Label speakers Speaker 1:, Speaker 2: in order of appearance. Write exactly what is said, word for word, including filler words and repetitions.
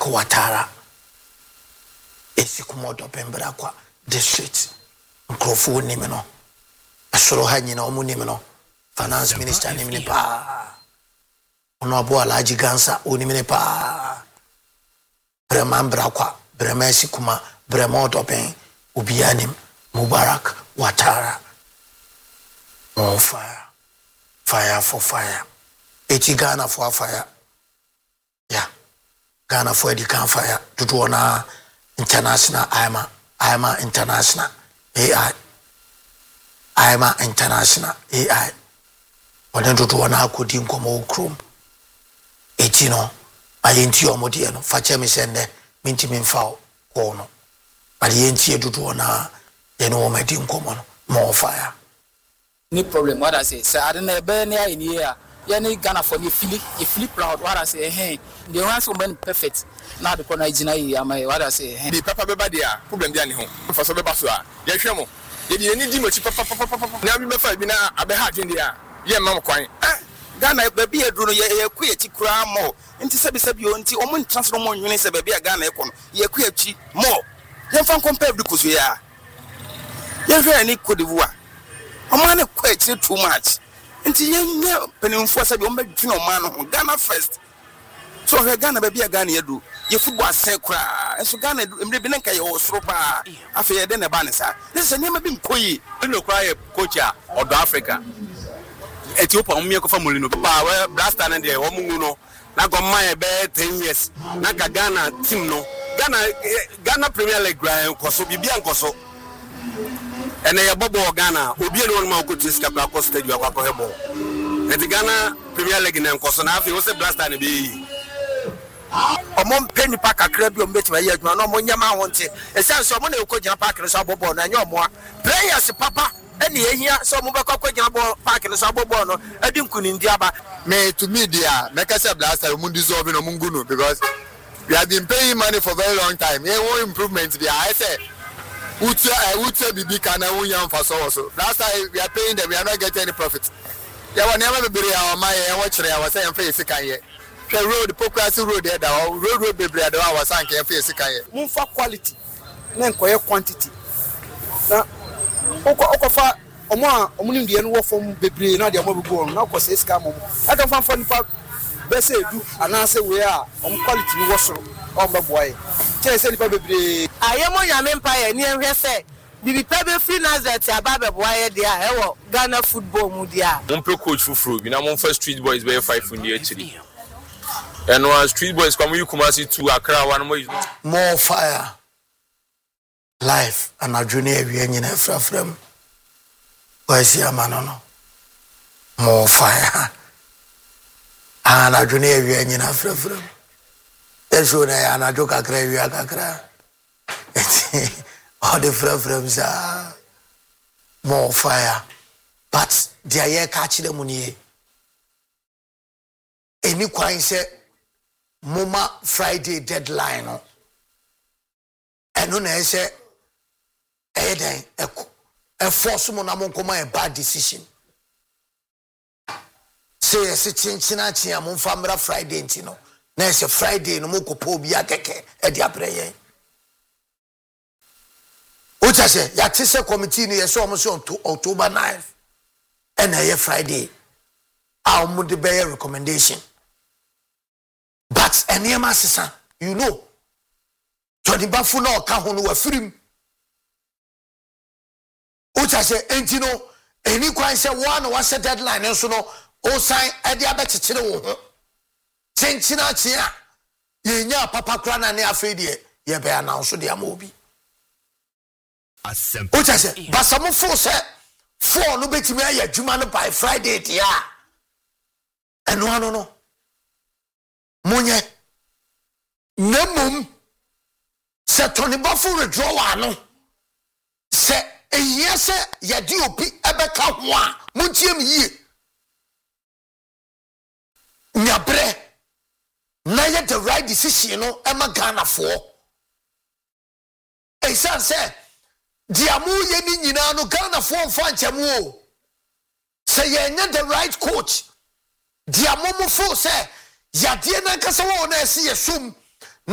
Speaker 1: Watara Esikumoto Pembrakwa district Nkrofu Nimino Asoro Hanyina Omu Nimino Finance Minister Nimini pa Onobo Alaji Gansa Unimine pa Breman Brakwa Brema Esikuma Brema Otopen Ubianim Mubarak Watara on fire fire for fire Eti Ghana for fire yeah Ghana for the can fire to do na international I M A I M A international A I I M A international A I Oden to do na akodi nkomo okrom eti no ayenti omode no fache me sende minti minfa ko no ayenti edudo na ye no omedi nkomo no more fire
Speaker 2: ni problem what I say say I don't know be near in here ya ni Ghana for you feel you feel proud what I say hey the ones women perfect now the corner is na here what I say hey
Speaker 3: the papa be dia problem dia ni ho for so be ba so a ye hwe mo ye di ni di machi papa papa na bi me fa bi na abe ha dwen dia ye mam kwan Ghana baby edru no ye ku ye ti kura mo nti se be se bi o nti o mo transfer mo nwene se baby Ghana e ko no ye ku achi mo ye fa compare bi kuzo ya ye hwe ni Cote d'Ivoire o ma ne ku achi too much nti ye nya penimfo se bi o ma dwi no ma no Ghana first so he Ghana baby Ghana edu ye football se kura enso Ghana emre bi nka ye o soro pa afa ye de ne ba ne sa ne se ne ma bi nkoyi no kura ye coach a odo Africa Ethiopia umye ko family no pa we blaster na de wo mungu no na go man be ten years na ka Ghana team no Ghana Ghana Premier League grand ko so bibia nko so ene ye bobo Ghana obi ene won ma ko tiska pra ko stadium akwa ko hebo eti Ghana Premier League na nko so na afi wo se blaster na be yi omon penny pa kakra bi o mbeti ma ye adwuma no mo nyama ho nte esan so mo na ko gina park no so bobo na nya omo players papa any here so mo be kwakwa gina ball park no so bobo no edi nkuni ndi aba
Speaker 4: me to media make say blaster mu deserve no mungu no because we have been paying money for very long time e won improvement there I say utu utu bibi kana unya mfa so so blaster we are paying them we are not getting any profit ya won never be bere our my e wo kire ya say em fa esikan ye the road Pokrasi road there da road road be bere da wa sank em fa esikan ye
Speaker 2: mun fa quality na nkoye quantity na oko oko fa omo a omo ni ndie no wo fom bebre na de omo bebu na ko se ska mom ata fa fa nipa be se edu ana se we a omo quality ni wo soro omo boy che se nipa bebre
Speaker 5: ayemo nyame mpa ye ni ehwe se bibi pa be free Nazareth aba be boy de a e wo Ghana football mu dia
Speaker 3: mon pro coach fufuro bi na mon first street boys be five in the actually and one street boys come you Kumasi to Accra one more
Speaker 1: more fire life and a junior we nyina fra from wasi amanono more fire and a junior we nyina fra from eso na ana joka kra wi akakra all the fra from sa more fire but dia ye catch them ni any kwan say moma Friday deadline no eno na say eh then a force mo na mo nkoma a bad decision say say chinchina chia mo famra Friday ntino na say Friday no mo kopo bi akeke e dia prayer o cha say ya tese committee ni yeso mo so October ninth and a Friday our mo de be recommendation but eniema sesa you know Tony Bafu na ka ho no wa firim Ucha say entino any kwan say one was a deadline so no o sign e dia be chichire wo ho chenchina chia ye nya papa kra na ne afedie ye be announce dia ma obi Ucha say basamo fo say four no betimi aye adwuma no by Friday dia eno ano no munye nemum se Tony Bafu withdraw no se yes, ya D O P ebeka ho a muntie me yie nyabre na ye the right decision no ema Ghana for e san say dia mu ye ni nyina no Ghana for mfa nchemu o say ye nya the right coach dia mu mu fo say ya die na kasa wo na ese ye sum